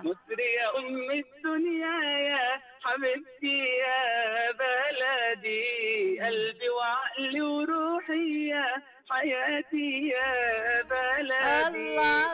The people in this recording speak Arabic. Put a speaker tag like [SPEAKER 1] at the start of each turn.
[SPEAKER 1] مصر يا أم الدنيا يا حبيبتي يا بلدي، قلبي وعقلي وروحي يا حياتي يا بلدي.
[SPEAKER 2] الله